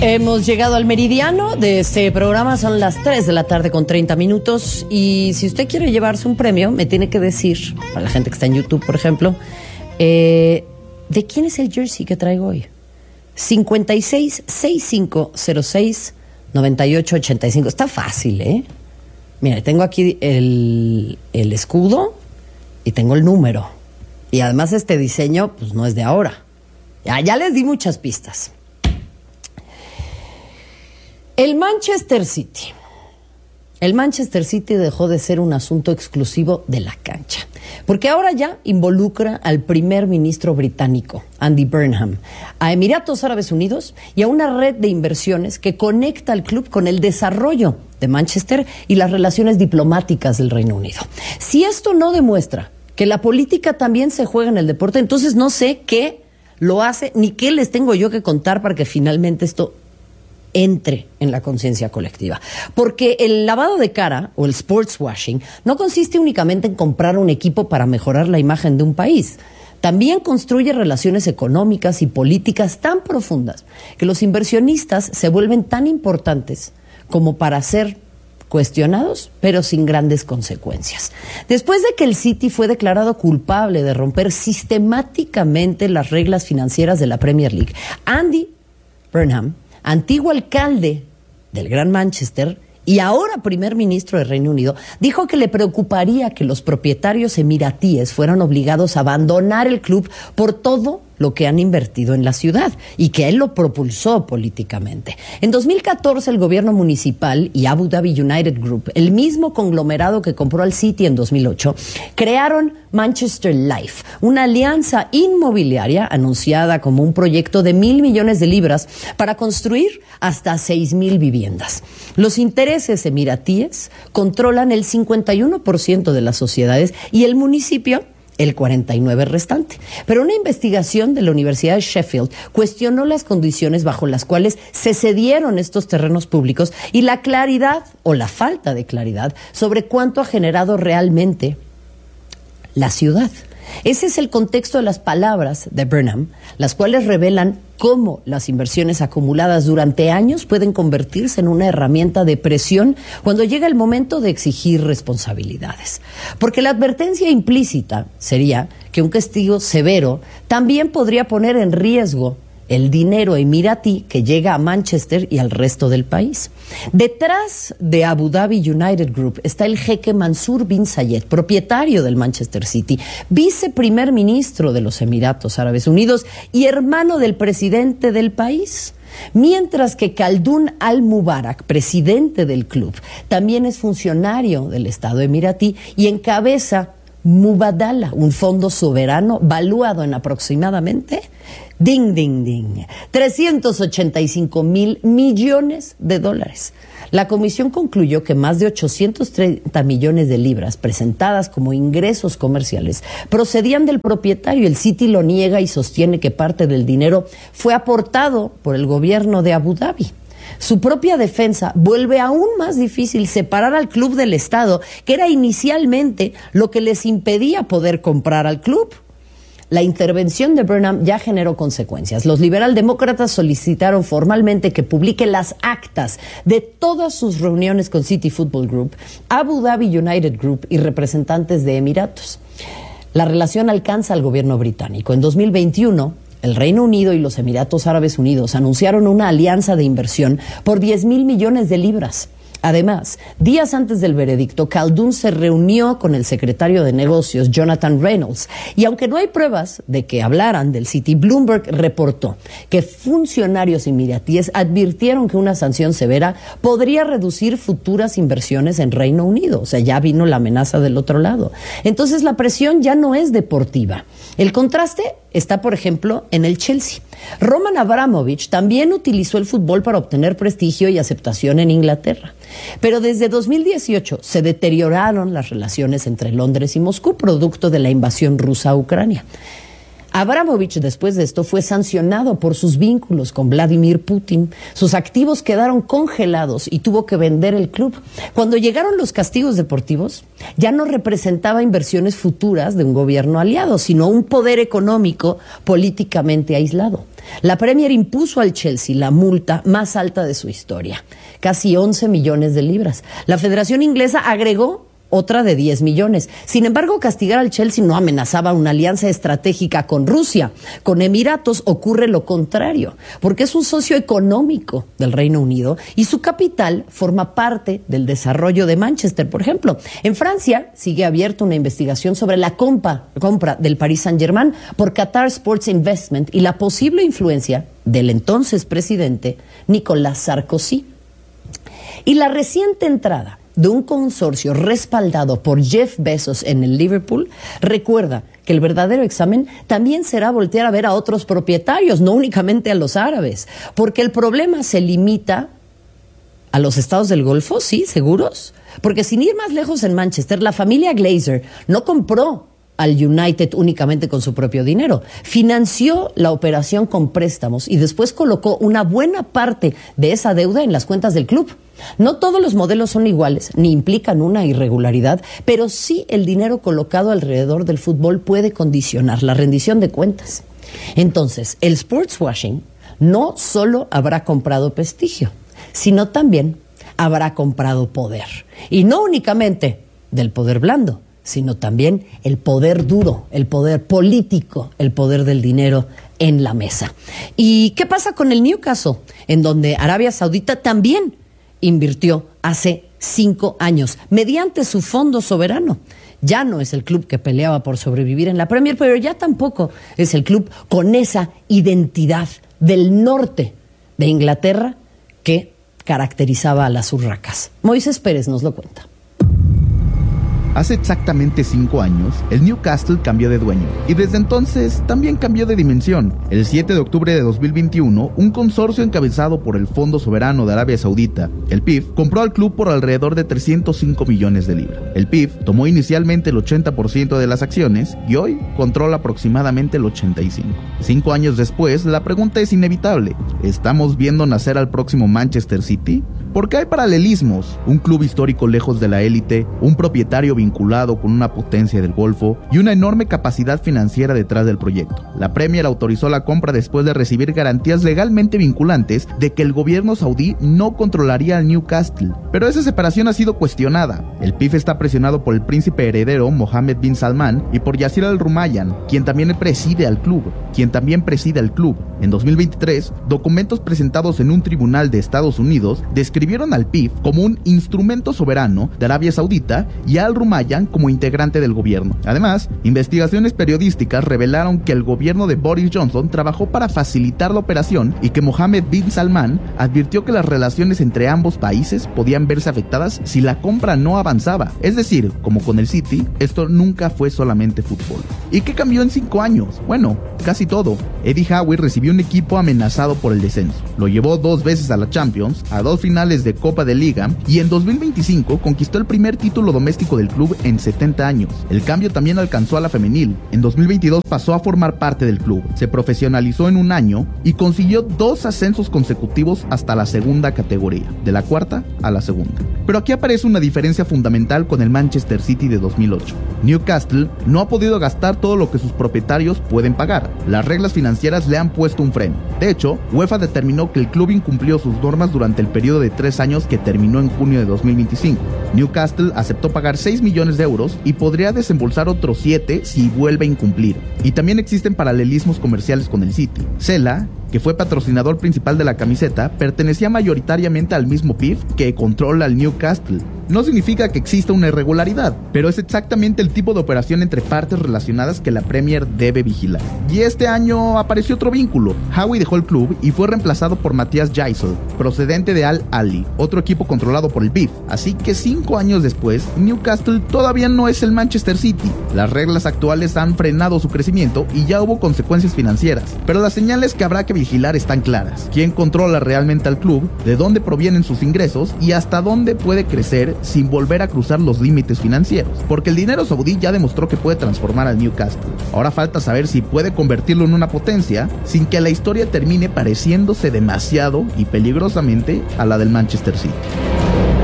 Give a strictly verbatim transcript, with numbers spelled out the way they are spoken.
Hemos llegado al meridiano de este programa, son las tres de la tarde con treinta minutos y si usted quiere llevarse un premio, me tiene que decir, para la gente que está en YouTube, por ejemplo, eh, ¿de quién es el jersey que traigo hoy? cincuenta y seis, sesenta y cinco cero seis, noventa y ocho ochenta y cinco. Está fácil, ¿eh? Mira, tengo aquí el, el escudo y tengo el número. Y además este diseño, pues no es de ahora. Ya, ya les di muchas pistas. El Manchester City. El Manchester City dejó de ser un asunto exclusivo de la cancha, porque ahora ya involucra al primer ministro británico, Andy Burnham, a Emiratos Árabes Unidos y a una red de inversiones que conecta al club con el desarrollo de Manchester y las relaciones diplomáticas del Reino Unido. Si esto no demuestra que la política también se juega en el deporte, entonces no sé qué lo hace, ni qué les tengo yo que contar para que finalmente esto entre en la conciencia colectiva. Porque el lavado de cara o el sportswashing no consiste únicamente en comprar un equipo para mejorar la imagen de un país. También construye relaciones económicas y políticas tan profundas que los inversionistas se vuelven tan importantes como para ser cuestionados, pero sin grandes consecuencias. Después de que el City fue declarado culpable de romper sistemáticamente las reglas financieras de la Premier League, Andy Burnham, antiguo alcalde del Gran Manchester y ahora primer ministro del Reino Unido, dijo que le preocuparía que los propietarios emiratíes fueran obligados a abandonar el club por todo lo que han invertido en la ciudad y que él lo propulsó políticamente. En dos mil catorce el gobierno municipal y Abu Dhabi United Group, el mismo conglomerado que compró al City en dos mil ocho, crearon Manchester Life, una alianza inmobiliaria anunciada como un proyecto de mil millones de libras para construir hasta seis mil viviendas. Los intereses emiratíes controlan el cincuenta y uno por ciento de las sociedades y el municipio el cuarenta y nueve por ciento restante. Pero una investigación de la Universidad de Sheffield cuestionó las condiciones bajo las cuales se cedieron estos terrenos públicos y la claridad o la falta de claridad sobre cuánto ha generado realmente la ciudad. Ese es el contexto de las palabras de Burnham, las cuales revelan cómo las inversiones acumuladas durante años pueden convertirse en una herramienta de presión cuando llega el momento de exigir responsabilidades. Porque la advertencia implícita sería que un castigo severo también podría poner en riesgo el dinero emiratí que llega a Manchester y al resto del país. Detrás de Abu Dhabi United Group está el jeque Mansur bin Zayed, propietario del Manchester City, viceprimer ministro de los Emiratos Árabes Unidos y hermano del presidente del país. Mientras que Khaldun al-Mubarak, presidente del club, también es funcionario del Estado emiratí y encabeza Mubadala, un fondo soberano valuado en aproximadamente, ding, ding, ding, trescientos ochenta y cinco mil millones de dólares. La comisión concluyó que más de ochocientos treinta millones de libras presentadas como ingresos comerciales procedían del propietario. El City lo niega y sostiene que parte del dinero fue aportado por el gobierno de Abu Dhabi. Su propia defensa vuelve aún más difícil separar al club del Estado, que era inicialmente lo que les impedía poder comprar al club. La intervención de Burnham ya generó consecuencias. Los liberaldemócratas solicitaron formalmente que publique las actas de todas sus reuniones con City Football Group, Abu Dhabi United Group y representantes de Emiratos. La relación alcanza al gobierno británico. En dos mil veintiuno, el Reino Unido y los Emiratos Árabes Unidos anunciaron una alianza de inversión por diez mil millones de libras. Además, días antes del veredicto, Khaldun se reunió con el secretario de Negocios, Jonathan Reynolds, y aunque no hay pruebas de que hablaran del City, Bloomberg reportó que funcionarios emiratíes advirtieron que una sanción severa podría reducir futuras inversiones en Reino Unido. O sea, ya vino la amenaza del otro lado. Entonces, la presión ya no es deportiva. El contraste está, por ejemplo, en el Chelsea. Roman Abramovich también utilizó el fútbol para obtener prestigio y aceptación en Inglaterra. Pero desde dos mil dieciocho se deterioraron las relaciones entre Londres y Moscú, producto de la invasión rusa a Ucrania. Abramovich, después de esto, fue sancionado por sus vínculos con Vladimir Putin. Sus activos quedaron congelados y tuvo que vender el club. Cuando llegaron los castigos deportivos, ya no representaba inversiones futuras de un gobierno aliado, sino un poder económico políticamente aislado. La Premier impuso al Chelsea la multa más alta de su historia, casi once millones de libras. La Federación Inglesa agregó otra de diez millones. Sin embargo, castigar al Chelsea no amenazaba una alianza estratégica con Rusia. Con Emiratos ocurre lo contrario, porque es un socio económico del Reino Unido y su capital forma parte del desarrollo de Manchester. Por ejemplo, en Francia sigue abierta una investigación sobre la compra, compra del Paris Saint-Germain por Qatar Sports Investment y la posible influencia del entonces presidente Nicolas Sarkozy. Y la reciente entrada de un consorcio respaldado por Jeff Bezos en el Liverpool recuerda que el verdadero examen también será voltear a ver a otros propietarios, no únicamente a los árabes, porque el problema se limita a los estados del Golfo, sí, seguros, porque sin ir más lejos en Manchester, la familia Glazer no compró al United únicamente con su propio dinero. Financió la operación con préstamos y después colocó una buena parte de esa deuda en las cuentas del club. No todos los modelos son iguales, ni implican una irregularidad, pero sí el dinero colocado alrededor del fútbol puede condicionar la rendición de cuentas. Entonces, el sportswashing no solo habrá comprado prestigio, sino también habrá comprado poder. Y no únicamente del poder blando, sino también el poder duro, el poder político, el poder del dinero en la mesa. ¿Y qué pasa con el Newcastle? En donde Arabia Saudita también invirtió hace cinco años, mediante su fondo soberano. Ya no es el club que peleaba por sobrevivir en la Premier, pero ya tampoco es el club con esa identidad del norte de Inglaterra que caracterizaba a las urracas. Moisés Pérez nos lo cuenta. Hace exactamente cinco años, el Newcastle cambió de dueño y desde entonces también cambió de dimensión. El siete de octubre de dos mil veintiuno, un consorcio encabezado por el Fondo Soberano de Arabia Saudita, el P I F, compró al club por alrededor de trescientos cinco millones de libras. El P I F tomó inicialmente el ochenta por ciento de las acciones y hoy controla aproximadamente el ochenta y cinco por ciento. Cinco años después, la pregunta es inevitable. ¿Estamos viendo nacer al próximo Manchester City? Porque hay paralelismos, un club histórico lejos de la élite, un propietario vinculado con una potencia del Golfo y una enorme capacidad financiera detrás del proyecto. La Premier autorizó la compra después de recibir garantías legalmente vinculantes de que el gobierno saudí no controlaría al Newcastle, pero esa separación ha sido cuestionada. El P I F está presionado por el príncipe heredero Mohammed bin Salman y por Yasir Al Rumayyan, quien también preside al club, quien también preside al club. En dos mil veintitrés, documentos presentados en un tribunal de Estados Unidos describieron al P I F como un instrumento soberano de Arabia Saudita y a Al Rumayyan como integrante del gobierno. Además, investigaciones periodísticas revelaron que el gobierno de Boris Johnson trabajó para facilitar la operación y que Mohammed bin Salman advirtió que las relaciones entre ambos países podían verse afectadas si la compra no avanzaba. Es decir, como con el City, esto nunca fue solamente fútbol. ¿Y qué cambió en cinco años? Bueno, casi todo. Eddie Howe recibió un equipo amenazado por el descenso. Lo llevó dos veces a la Champions, a dos finales de Copa de Liga y en dos mil veinticinco conquistó el primer título doméstico del club en setenta años. El cambio también alcanzó a la femenil. En dos mil veintidós pasó a formar parte del club, se profesionalizó en un año y consiguió dos ascensos consecutivos hasta la segunda categoría, de la cuarta a la segunda. Pero aquí aparece una diferencia fundamental con el Manchester City de dos mil ocho. Newcastle no ha podido gastar todo lo que sus propietarios pueden pagar. Las reglas financieras le han puesto un freno. De hecho, UEFA determinó que el club incumplió sus normas durante el periodo de tres años que terminó en junio de dos mil veinticinco. Newcastle aceptó pagar seis millones de euros y podría desembolsar otros siete si vuelve a incumplir. Y también existen paralelismos comerciales con el City. Sela, que fue patrocinador principal de la camiseta, pertenecía mayoritariamente al mismo P I F que controla al Newcastle. No significa que exista una irregularidad, pero es exactamente el tipo de operación entre partes relacionadas que la Premier debe vigilar. Y este año apareció otro vínculo. Howe dejó el club y fue reemplazado por Matthias Jaisel, procedente de Al Ahly, otro equipo controlado por el P I F. Así que cinco años después, Newcastle todavía no es el Manchester City. Las reglas actuales han frenado su crecimiento y ya hubo consecuencias financieras, pero las señales que habrá que vigilar están claras. ¿Quién controla realmente al club? ¿De dónde provienen sus ingresos? ¿Y hasta dónde puede crecer sin volver a cruzar los límites financieros? Porque el dinero saudí ya demostró que puede transformar al Newcastle. Ahora falta saber si puede convertirlo en una potencia sin que la historia termine pareciéndose demasiado y peligrosamente a la del Manchester City.